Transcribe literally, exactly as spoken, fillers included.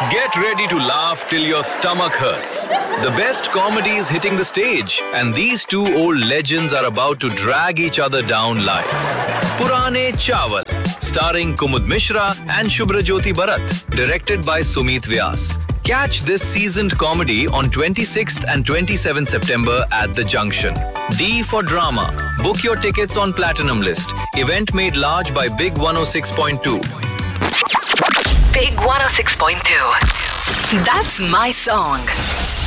Get ready to laugh till your stomach hurts. The best comedy is hitting the stage, and these two old legends are about to drag each other down live. Purane Chawal, starring Kumud Mishra and Shubhrajyoti Bharat, directed by Sumit Vyas. Catch this seasoned comedy on twenty-sixth and twenty-seventh September at The Junction. D for Drama. Book your tickets on Platinum List. Event made large by Big one oh six point two. Big one oh six point two. That's my song.